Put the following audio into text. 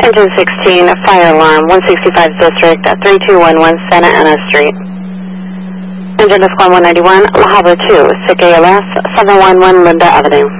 Engine 16, fire alarm, 165 District, 3211 Santa Ana Street. Engine Discount 191, La Habra 2, SIC ALS, 711 Linda Avenue.